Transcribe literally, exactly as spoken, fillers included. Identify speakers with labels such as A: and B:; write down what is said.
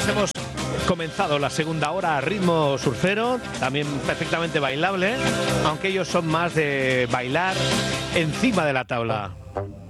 A: pues hemos comenzado la segunda hora a ritmo surfero, también perfectamente bailable, aunque ellos son más de bailar encima de la tabla.